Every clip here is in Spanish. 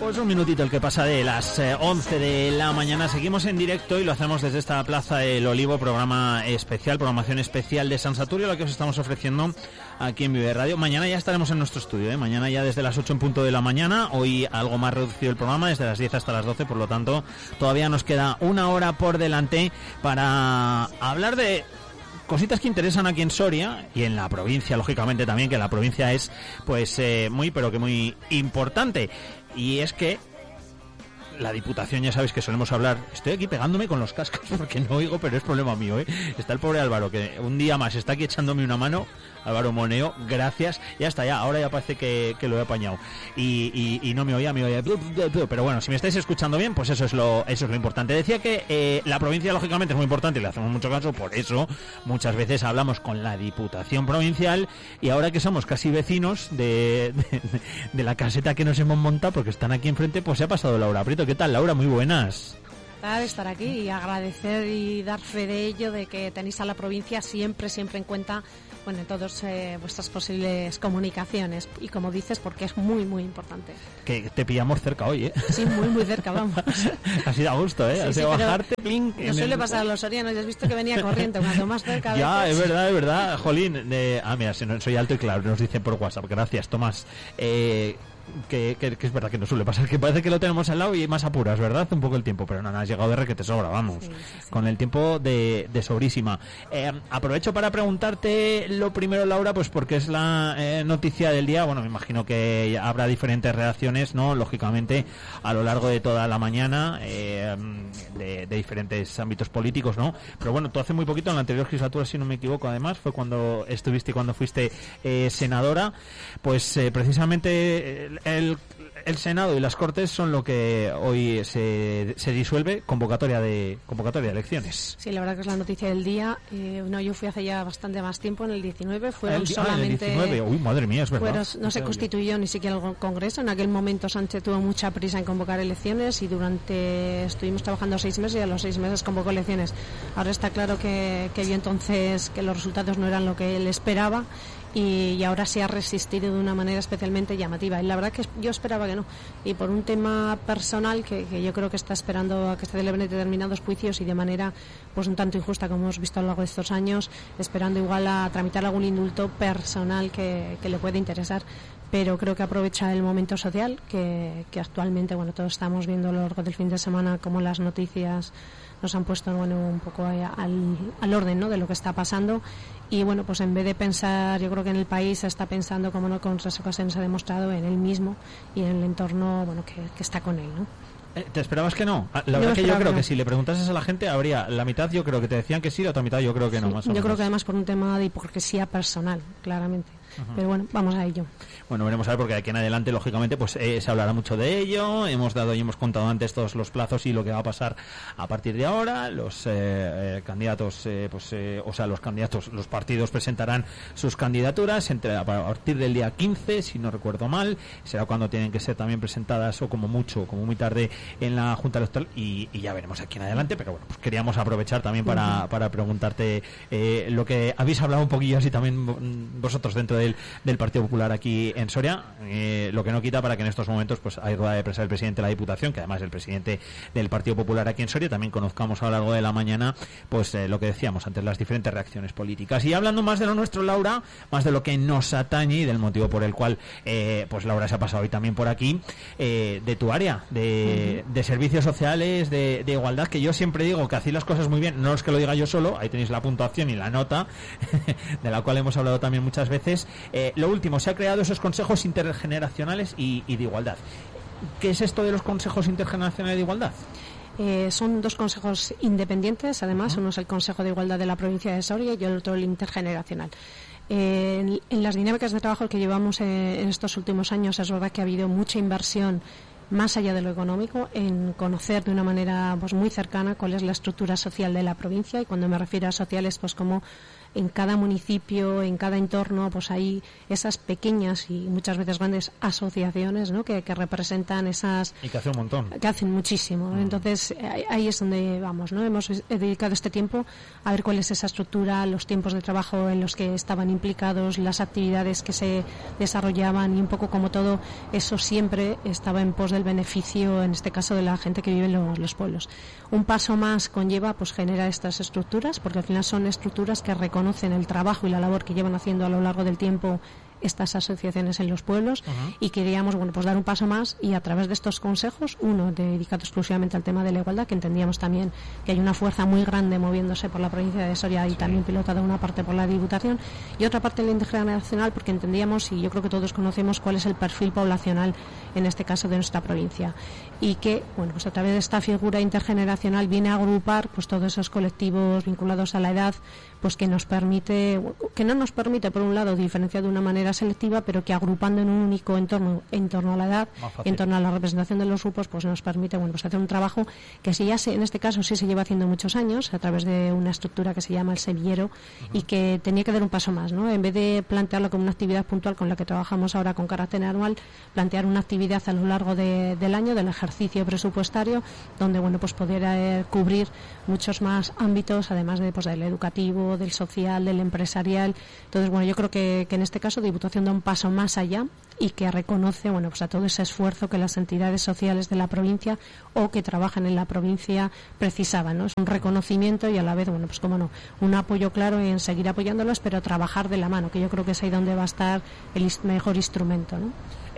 Pues un minutito el que pasa de las 11 de la mañana. Seguimos en directo y lo hacemos desde esta Plaza El Olivo, programación especial de San Saturio, la que os estamos ofreciendo aquí en Vive Radio. Mañana ya estaremos en nuestro estudio, mañana ya desde las 8 en punto de la mañana. Hoy algo más reducido el programa, desde las 10 hasta las 12, por lo tanto todavía nos queda una hora por delante para hablar de cositas que interesan aquí en Soria y en la provincia, lógicamente también, que la provincia es pues muy importante. Y es que la Diputación, ya sabéis que solemos hablar, estoy aquí pegándome con los cascos porque no oigo, pero es problema mío, Está el pobre Álvaro, que un día más está aquí echándome una mano. Álvaro Moneo, gracias. Ya está, ahora ya parece que lo he apañado. Y no me oía, pero bueno, si me estáis escuchando bien, pues eso es lo importante. Decía que la provincia, lógicamente, es muy importante y le hacemos mucho caso, por eso muchas veces hablamos con la Diputación Provincial, y ahora que somos casi vecinos de la caseta que nos hemos montado, porque están aquí enfrente, pues se ha pasado Laura Prieto. ¿Qué tal, Laura? Muy buenas. De estar aquí y agradecer y dar fe de ello, de que tenéis a la provincia siempre en cuenta, en todas vuestras posibles comunicaciones, y como dices, porque es muy importante. Que te pillamos cerca hoy, Sí, muy cerca, vamos. Así da gusto, Has de bajarte, plink. No suele pasar a los sorianos, ya has visto que venía corriendo, cuanto más cerca. Ya, es verdad, jolín. Mira, soy alto y claro, nos dicen por WhatsApp, gracias, Tomás. Que es verdad que no suele pasar, que parece que lo tenemos al lado y más apuras, ¿verdad? Un poco el tiempo, pero nada, has llegado de requete sobra, vamos, sí. Con el tiempo de sobrísima. Aprovecho para preguntarte lo primero, Laura, pues porque es la noticia del día. Bueno, me imagino que habrá diferentes reacciones, ¿no? Lógicamente, a lo largo de toda la mañana, de diferentes ámbitos políticos, ¿no? Pero bueno, tú hace muy poquito, en la anterior legislatura, si no me equivoco, además, fue cuando fuiste senadora, pues precisamente el Senado y las Cortes son lo que hoy se disuelve, convocatoria de elecciones. Sí, la verdad que es la noticia del día. Yo fui hace ya bastante más tiempo, en el 19, fueron solamente... el 19, uy, madre mía, es verdad. No se constituyó ni siquiera el Congreso. En aquel momento Sánchez tuvo mucha prisa en convocar elecciones y estuvimos trabajando 6 meses y a los 6 meses convocó elecciones. Ahora está claro que vio entonces que los resultados no eran lo que él esperaba, y ahora se ha resistido de una manera especialmente llamativa, y la verdad que yo esperaba que no, y por un tema personal que yo creo que está esperando a que se celebren determinados juicios, y de manera pues un tanto injusta, como hemos visto a lo largo de estos años, esperando igual a tramitar algún indulto personal que le puede interesar. Pero creo que aprovecha el momento social que actualmente, todos estamos viendo a lo largo del fin de semana cómo las noticias nos han puesto un poco al orden, ¿no?, de lo que está pasando. Y pues en vez de pensar, yo creo que en el país se está pensando, como no con otras ocasiones se ha demostrado, en él mismo y en el entorno que está con él, ¿no? ¿Te esperabas que no? La verdad que yo creo que si le preguntases a la gente, habría la mitad, yo creo que te decían que sí, la otra mitad yo creo que no, más o menos. Yo creo que además por un tema de hipocresía personal, claramente. Uh-huh. Pero vamos a ello. Bueno, veremos a ver, porque de aquí en adelante, lógicamente, pues se hablará mucho de ello. Hemos dado y hemos contado antes todos los plazos y lo que va a pasar a partir de ahora. Los candidatos, los partidos presentarán sus candidaturas a partir del día 15, si no recuerdo mal. Será cuando tienen que ser también presentadas, o como muy tarde, en la Junta Electoral, y ya veremos aquí en adelante. Pero bueno, pues queríamos aprovechar también para preguntarte lo que habéis hablado un poquillo así también vosotros dentro del Partido Popular aquí en Soria, lo que no quita para que en estos momentos pues hay rueda de prensa del presidente de la Diputación, que además es el presidente del Partido Popular aquí en Soria. También conozcamos a lo largo de la mañana pues lo que decíamos antes, las diferentes reacciones políticas. Y hablando más de lo nuestro, Laura, más de lo que nos atañe y del motivo por el cual pues Laura se ha pasado hoy también por aquí, de tu área de servicios sociales, de igualdad, que yo siempre digo que hacéis las cosas muy bien. No es que lo diga yo solo, ahí tenéis la puntuación y la nota de la cual hemos hablado también muchas veces. Lo último, se ha creado esos consejos intergeneracionales y de igualdad. ¿Qué es esto de los consejos intergeneracionales de igualdad? Son 2 consejos independientes, además. Uno es el Consejo de Igualdad de la provincia de Soria y el otro el intergeneracional. En las dinámicas de trabajo que llevamos en estos últimos años, es verdad que ha habido mucha inversión más allá de lo económico, en conocer de una manera muy cercana cuál es la estructura social de la provincia, y cuando me refiero a sociales, pues como en cada municipio, en cada entorno, pues hay esas pequeñas y muchas veces grandes asociaciones, ¿no? que representan esas... Y que hacen un montón. Que hacen muchísimo. Entonces, ahí es donde vamos, ¿no? Hemos dedicado este tiempo a ver cuál es esa estructura, los tiempos de trabajo en los que estaban implicados, las actividades que se desarrollaban y un poco como todo eso siempre estaba en pos del beneficio, en este caso de la gente que vive en los pueblos. Un paso más conlleva pues generar estas estructuras, porque al final son estructuras que reconocen el trabajo y la labor que llevan haciendo a lo largo del tiempo estas asociaciones en los pueblos. Y queríamos pues dar un paso más y a través de estos consejos, uno dedicado exclusivamente al tema de la igualdad, que entendíamos también que hay una fuerza muy grande moviéndose por la provincia de Soria y también pilotada una parte por la Diputación y otra parte en la intergeneracional, porque entendíamos, y yo creo que todos conocemos cuál es el perfil poblacional en este caso de nuestra provincia, y que pues a través de esta figura intergeneracional viene a agrupar pues todos esos colectivos vinculados a la edad, pues que no nos permite por un lado diferenciar de una manera selectiva, pero que agrupando en un único entorno en torno a la edad, en torno a la representación de los grupos, pues nos permite pues hacer un trabajo que en este caso sí se lleva haciendo muchos años a través de una estructura que se llama el semillero y que tenía que dar un paso más, ¿no? En vez de plantearlo como una actividad puntual con la que trabajamos ahora con carácter anual, plantear una actividad a lo largo del año, del ejercicio presupuestario, donde pues poder cubrir muchos más ámbitos, además del educativo, del social, del empresarial. Entonces, yo creo que en este caso Diputación da un paso más allá y que reconoce pues a todo ese esfuerzo que las entidades sociales de la provincia o que trabajan en la provincia precisaban, ¿no? Es un reconocimiento y a la vez, un apoyo claro en seguir apoyándolos, pero trabajar de la mano, que yo creo que es ahí donde va a estar el mejor instrumento, ¿no?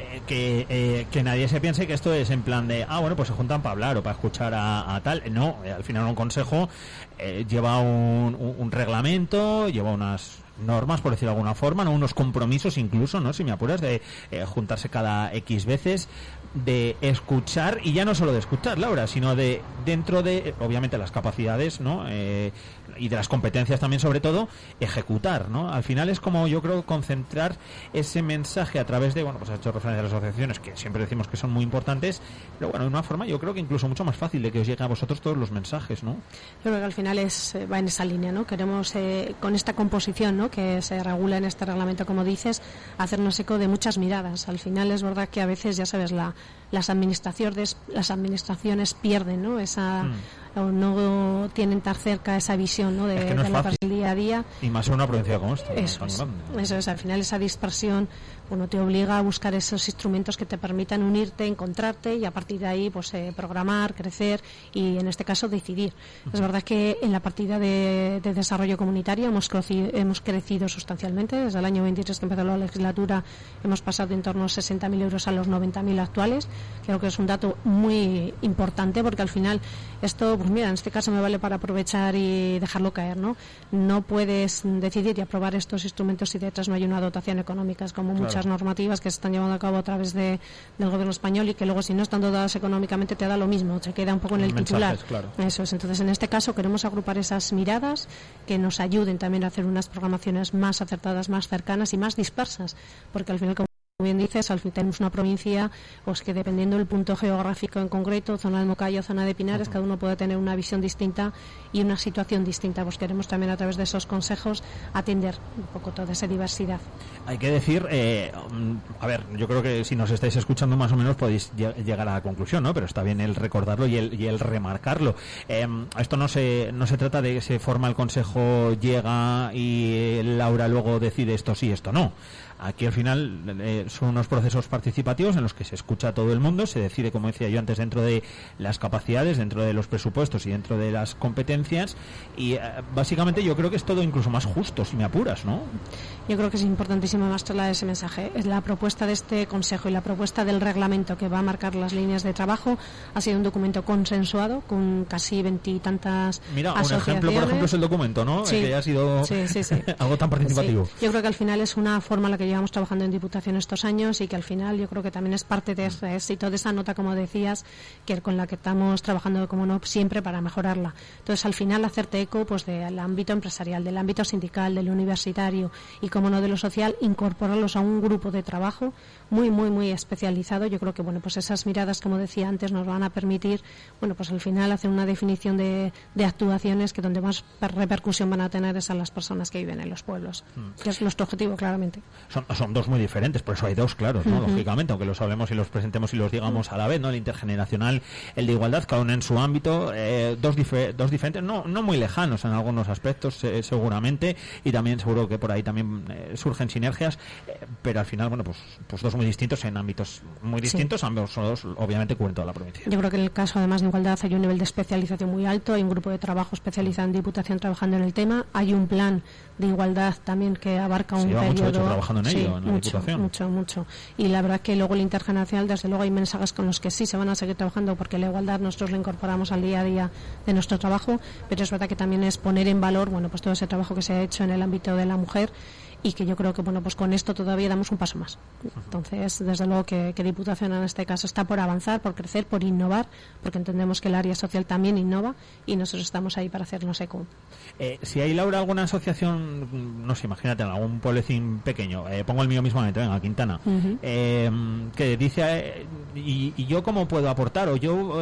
Que nadie se piense que esto es en plan de pues se juntan para hablar o para escuchar a tal. No, al final un consejo lleva un reglamento, lleva unas normas, por decirlo de alguna forma, ¿no? Unos compromisos incluso, ¿no? Si me apuras, de juntarse cada X veces, de escuchar, y ya no solo de escuchar, Laura, sino de dentro de, obviamente, las capacidades, ¿no? Y de las competencias también, sobre todo, ejecutar, ¿no? Al final es como, yo creo, concentrar ese mensaje a través de, pues ha hecho referencia a las asociaciones, que siempre decimos que son muy importantes, pero de una forma yo creo que incluso mucho más fácil de que os lleguen a vosotros todos los mensajes, ¿no? Yo creo que al final va en esa línea, ¿no? Queremos, con esta composición, ¿no?, que se regula en este reglamento, como dices, hacernos eco de muchas miradas. Al final es verdad que a veces, ya sabes, las administraciones pierden, ¿no? O no tienen tan cerca esa visión, ¿no? Es que no es fácil. Del día a día. Y más en una provincia como esta. Eso es, al final esa dispersión te obliga a buscar esos instrumentos que te permitan unirte, encontrarte y a partir de ahí programar, crecer y en este caso decidir. Es verdad que en la partida de desarrollo comunitario hemos crecido sustancialmente. Desde el año 23 que empezó la legislatura hemos pasado en torno a los 60.000 euros a los 90.000 actuales. Creo que es un dato muy importante porque al final esto, en este caso me vale para aprovechar y dejarlo caer, ¿no? No puedes decidir y aprobar estos instrumentos si detrás no hay una dotación económica, como muchas normativas que se están llevando a cabo a través del gobierno español y que luego si no están dotadas económicamente te da lo mismo, se queda un poco en el titular. Claro. Eso es. Entonces en este caso queremos agrupar esas miradas que nos ayuden también a hacer unas programaciones más acertadas, más cercanas y más dispersas, porque al final, como bien dices, al fin tenemos una provincia que dependiendo del punto geográfico en concreto, zona de Mocayo, zona de Pinares, cada uno puede tener una visión distinta y una situación distinta. Pues queremos también a través de esos consejos atender un poco toda esa diversidad. Hay que decir, yo creo que si nos estáis escuchando más o menos podéis llegar a la conclusión, ¿no? Pero está bien el recordarlo y el remarcarlo. Esto no se trata de que se forma el consejo, llega y Laura luego decide esto sí, esto no. Aquí al final son unos procesos participativos en los que se escucha a todo el mundo, se decide, como decía yo antes, dentro de las capacidades, dentro de los presupuestos y dentro de las competencias y básicamente yo creo que es todo incluso más justo, si me apuras, ¿no? Yo creo que es importantísimo más trasladar ese mensaje. Es la propuesta de este Consejo y la propuesta del reglamento que va a marcar las líneas de trabajo. Ha sido un documento consensuado con casi 20 y tantas asociaciones. Un ejemplo, por ejemplo, es el documento, ¿no? Que ha sido algo tan participativo. Sí. Yo creo que al final es una forma en la que llevamos trabajando en Diputación estos muchos años y que al final yo creo que también es parte de ese éxito, de esa nota, como decías, que con la que estamos trabajando, como no, siempre para mejorarla. Entonces, al final, hacerte eco pues del ámbito empresarial, del ámbito sindical, del universitario y, como no, de lo social, incorporarlos a un grupo de trabajo muy, muy, muy especializado. Yo creo que, bueno, pues esas miradas, como decía antes, nos van a permitir, bueno, pues al final hacer una definición de actuaciones que donde más repercusión van a tener es a las personas que viven en los pueblos, que es nuestro objetivo, claramente. Son dos muy diferentes, por eso hay dos, claro, ¿no? Lógicamente, aunque los hablemos y los presentemos y los digamos a la vez, ¿no? El intergeneracional, el de igualdad, cada uno en su ámbito, dos diferentes, no muy lejanos en algunos aspectos, seguramente, y también seguro que por ahí también surgen sinergias, pero al final, bueno, pues dos muy distintos en ámbitos muy distintos, ambos dos obviamente cubren toda la provincia. Yo creo que en el caso, además de igualdad, hay un nivel de especialización muy alto, hay un grupo de trabajo especializado en Diputación trabajando en el tema, hay un plan de igualdad también que abarca un periodo. Mucho hecho trabajando en ello, en la Diputación. Mucho. Y la verdad que luego el intergeneracional, desde luego hay mensajes con los que sí se van a seguir trabajando, porque la igualdad nosotros la incorporamos al día a día de nuestro trabajo, pero es verdad que también es poner en valor, bueno, pues todo ese trabajo que se ha hecho en el ámbito de la mujer, y que yo creo que, bueno, pues con esto todavía damos un paso más. Entonces, desde luego que Diputación en este caso está por avanzar, por crecer, por innovar, porque entendemos que el área social también innova y nosotros estamos ahí para hacernos eco. Si hay, Laura, alguna asociación, no sé, imagínate, en algún pueblecín pequeño, pongo el mío mismamente, venga, Quintana, que dice, y yo cómo puedo aportar, o yo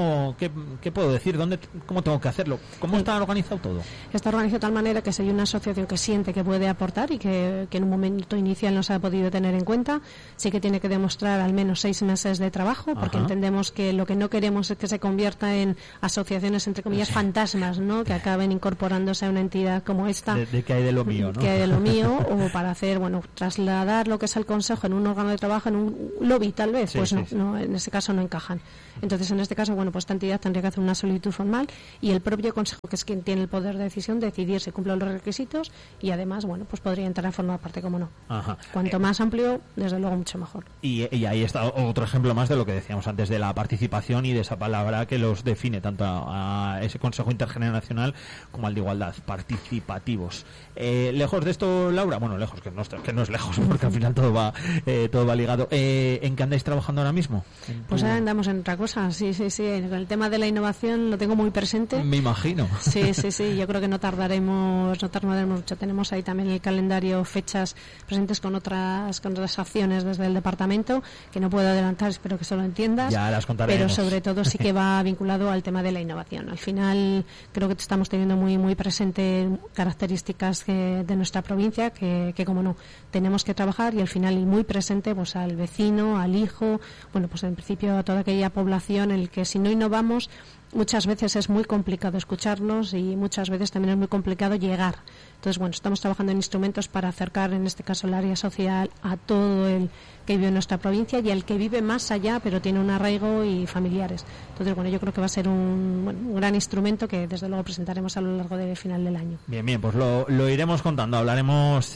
qué puedo decir, cómo tengo que hacerlo, cómo está organizado todo. Está organizado de tal manera que si hay una asociación que siente que puede aportar y que en un momento inicial no se ha podido tener en cuenta, sí que tiene que demostrar al menos 6 meses de trabajo, porque entendemos que lo que no queremos es que se convierta en asociaciones, entre comillas, fantasmas, ¿no? Que acaben incorporándose a una entidad como esta. De que hay de lo mío, ¿no? Que hay de lo mío, o para hacer, bueno, trasladar lo que es el consejo en un órgano de trabajo, en un lobby, tal vez, no, en ese caso no encajan. Entonces, en este caso, bueno, pues esta entidad tendría que hacer una solicitud formal y el propio consejo, que es quien tiene el poder de decisión, decidir si cumplen los requisitos y además, bueno, pues podría entrar a formar parte, como no. Cuanto más amplio, desde luego mucho mejor. Y ahí está otro ejemplo más de lo que decíamos antes, de la participación y de esa palabra que los define tanto a ese Consejo Intergeneracional como al de Igualdad, participativos. Lejos de esto, Laura, bueno, lejos, que no es lejos, porque al final todo va ligado. ¿En qué andáis trabajando ahora mismo? Pues ahora andamos en otra cosa, sí. Con el tema de la innovación lo tengo muy presente. Me imagino. Sí, yo creo que no tardaremos mucho. Tenemos ahí también el calendario, fechas presentes con otras acciones desde el departamento, que no puedo adelantar, espero que eso lo entiendas. Ya las contaremos. Pero sobre todo sí que va vinculado al tema de la innovación. Al final creo que estamos teniendo muy, muy presente características de nuestra provincia que como no, tenemos que trabajar, y al final y muy presente pues al vecino, al hijo, bueno, pues en principio a toda aquella población en el que si no innovamos muchas veces es muy complicado escucharnos y muchas veces también es muy complicado llegar. Entonces, bueno, estamos trabajando en instrumentos para acercar, en este caso, el área social a todo el que vive en nuestra provincia y el que vive más allá, pero tiene un arraigo y familiares. Entonces, bueno, yo creo que va a ser un gran instrumento que, desde luego, presentaremos a lo largo del final del año. Bien, pues lo iremos contando. Hablaremos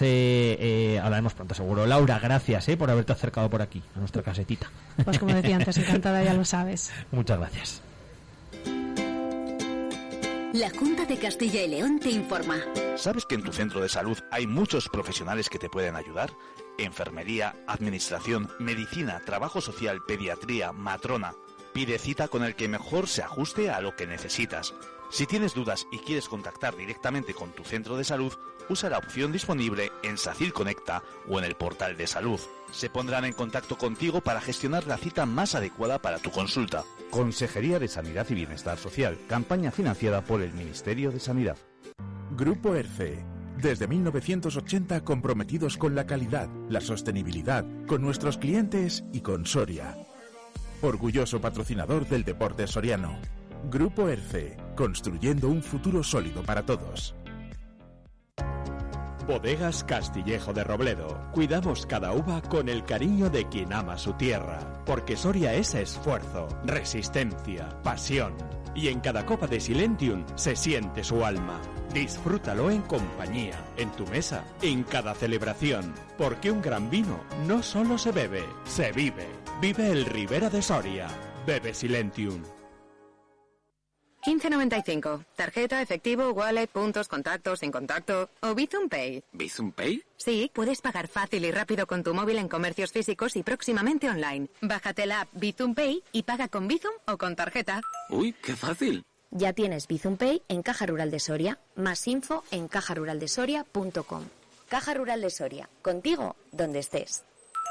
pronto, seguro. Laura, gracias por haberte acercado por aquí, a nuestra casetita. Pues como decía antes, encantada, ya lo sabes. Muchas gracias. La Junta de Castilla y León te informa. ¿Sabes que en tu centro de salud hay muchos profesionales que te pueden ayudar? Enfermería, administración, medicina, trabajo social, pediatría, matrona. Pide cita con el que mejor se ajuste a lo que necesitas. Si tienes dudas y quieres contactar directamente con tu centro de salud, usa la opción disponible en SACIR Conecta o en el portal de salud. Se pondrán en contacto contigo para gestionar la cita más adecuada para tu consulta. Consejería de Sanidad y Bienestar Social. Campaña financiada por el Ministerio de Sanidad. Grupo ERCE. Desde 1980 comprometidos con la calidad, la sostenibilidad, con nuestros clientes y con Soria. Orgulloso patrocinador del deporte soriano. Grupo ERCE. Construyendo un futuro sólido para todos. Bodegas Castillejo de Robledo. Cuidamos cada uva con el cariño de quien ama su tierra. Porque Soria es esfuerzo, resistencia, pasión. Y en cada copa de Silentium se siente su alma. Disfrútalo en compañía, en tu mesa, en cada celebración. Porque un gran vino no solo se bebe, se vive. Vive el Ribera de Soria. Bebe Silentium. 15,95. Tarjeta, efectivo, wallet, puntos, contactos, sin contacto o Bizum Pay. ¿Bizum Pay? Sí, puedes pagar fácil y rápido con tu móvil en comercios físicos y próximamente online. Bájate la app Bizum Pay y paga con Bizum o con tarjeta. ¡Uy, qué fácil! Ya tienes Bizum Pay en Caja Rural de Soria. Más info en cajaruraldesoria.com. Caja Rural de Soria. Contigo, donde estés.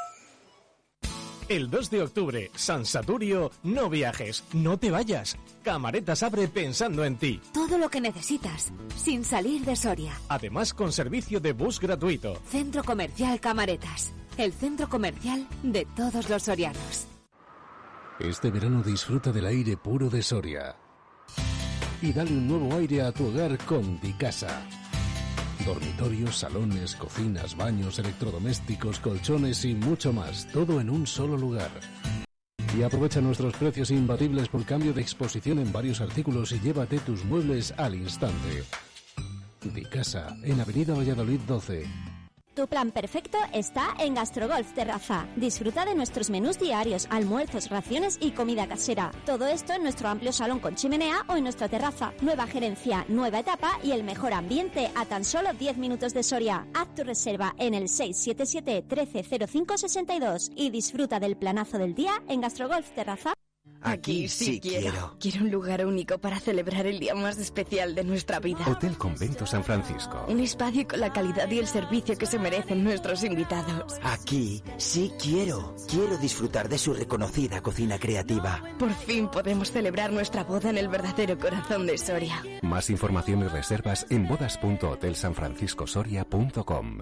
El 2 de octubre, San Saturio, no viajes, no te vayas. Camaretas abre pensando en ti. Todo lo que necesitas, sin salir de Soria. Además, con servicio de bus gratuito. Centro Comercial Camaretas, el centro comercial de todos los sorianos. Este verano disfruta del aire puro de Soria. Y dale un nuevo aire a tu hogar con Dicasa. Dormitorios, salones, cocinas, baños, electrodomésticos, colchones y mucho más. Todo en un solo lugar. Y aprovecha nuestros precios imbatibles por cambio de exposición en varios artículos y llévate tus muebles al instante. Dicasa, en Avenida Valladolid 12. Tu plan perfecto está en Gastrogolf Terraza. Disfruta de nuestros menús diarios, almuerzos, raciones y comida casera. Todo esto en nuestro amplio salón con chimenea o en nuestra terraza. Nueva gerencia, nueva etapa y el mejor ambiente a tan solo 10 minutos de Soria. Haz tu reserva en el 677 130562 y disfruta del planazo del día en Gastrogolf Terraza. Aquí sí quiero. Quiero un lugar único para celebrar el día más especial de nuestra vida. Hotel Convento San Francisco. Un espacio con la calidad y el servicio que se merecen nuestros invitados. Aquí sí quiero. Quiero disfrutar de su reconocida cocina creativa. Por fin podemos celebrar nuestra boda en el verdadero corazón de Soria. Más información y reservas en bodas.hotelsanfranciscosoria.com.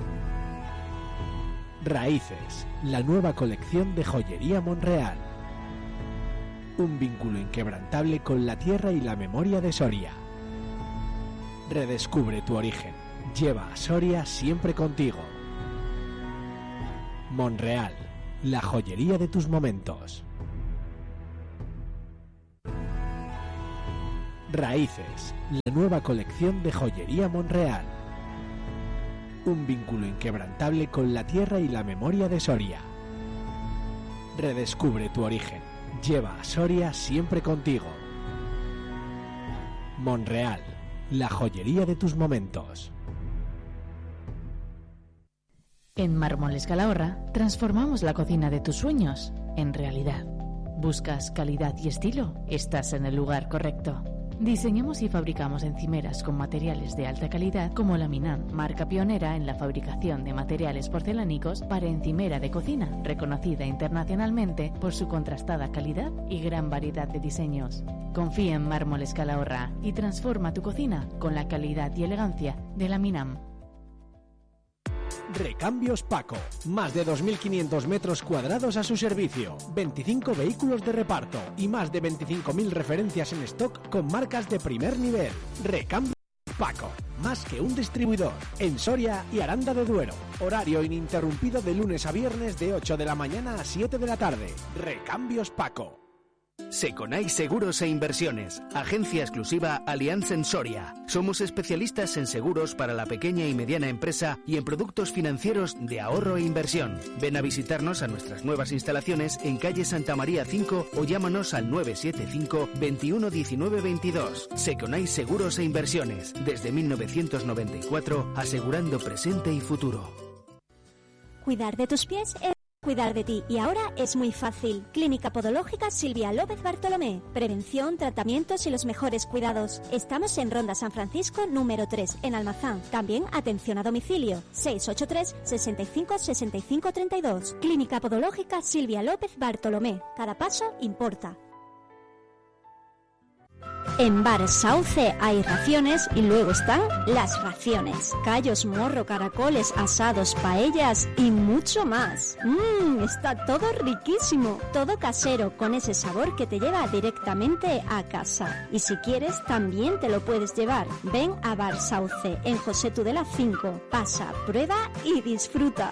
Raíces, la nueva colección de joyería Monreal. Un vínculo inquebrantable con la tierra y la memoria de Soria. Redescubre tu origen. Lleva a Soria siempre contigo. Monreal, la joyería de tus momentos. Raíces, la nueva colección de joyería Monreal. Un vínculo inquebrantable con la tierra y la memoria de Soria. Redescubre tu origen. Lleva a Soria siempre contigo. Monreal, la joyería de tus momentos. En Mármoles Calahorra transformamos la cocina de tus sueños en realidad. ¿Buscas calidad y estilo? Estás en el lugar correcto. Diseñamos y fabricamos encimeras con materiales de alta calidad como la Minam, marca pionera en la fabricación de materiales porcelánicos para encimera de cocina, reconocida internacionalmente por su contrastada calidad y gran variedad de diseños. Confía en Mármoles Calahorra y transforma tu cocina con la calidad y elegancia de la Minam. Recambios Paco, más de 2.500 metros cuadrados a su servicio, 25 vehículos de reparto y más de 25.000 referencias en stock con marcas de primer nivel. Recambios Paco, más que un distribuidor, en Soria y Aranda de Duero. Horario ininterrumpido de lunes a viernes de 8 de la mañana a 7 de la tarde. Recambios Paco. Seconai Seguros e Inversiones, agencia exclusiva Allianz en Soria. Somos especialistas en seguros para la pequeña y mediana empresa y en productos financieros de ahorro e inversión. Ven a visitarnos a nuestras nuevas instalaciones en calle Santa María 5 o llámanos al 975 21 19 22. Seconai Seguros e Inversiones, desde 1994, asegurando presente y futuro. Cuidar de tus pies es cuidar de ti, y ahora es muy fácil. Clínica Podológica Silvia López Bartolomé. Prevención, tratamientos y los mejores cuidados. Estamos en Ronda San Francisco número 3, en Almazán. También atención a domicilio. 683 65 65 32. Clínica Podológica Silvia López Bartolomé. Cada paso importa. En Bar Sauce hay raciones y luego están las raciones. Callos, morro, caracoles, asados, paellas y mucho más. Está todo riquísimo. Todo casero, con ese sabor que te lleva directamente a casa. Y si quieres, también te lo puedes llevar. Ven a Bar Sauce, en José Tudela 5. Pasa, prueba y disfruta.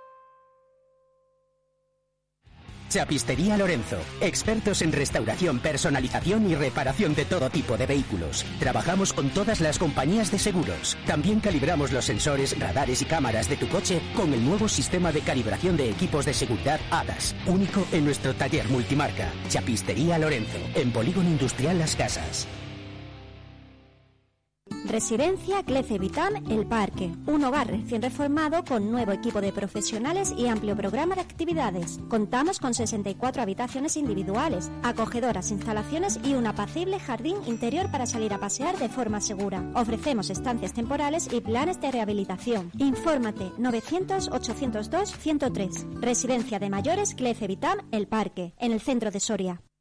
Chapistería Lorenzo, expertos en restauración, personalización y reparación de todo tipo de vehículos. Trabajamos con todas las compañías de seguros. También calibramos los sensores, radares y cámaras de tu coche con el nuevo sistema de calibración de equipos de seguridad ADAS, único en nuestro taller multimarca. Chapistería Lorenzo, en Polígono Industrial Las Casas. Residencia Clece Vitam El Parque, un hogar recién reformado con nuevo equipo de profesionales y amplio programa de actividades. Contamos con 64 habitaciones individuales, acogedoras instalaciones y un apacible jardín interior para salir a pasear de forma segura. Ofrecemos estancias temporales y planes de rehabilitación. Infórmate 900-802-103. Residencia de Mayores Clece Vitam El Parque, en el centro de Soria.